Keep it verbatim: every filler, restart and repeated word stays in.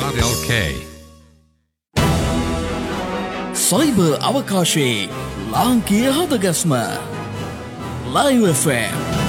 R L K. Cyber අවකාශයේ ලාංකීය හදගස්ම Live F M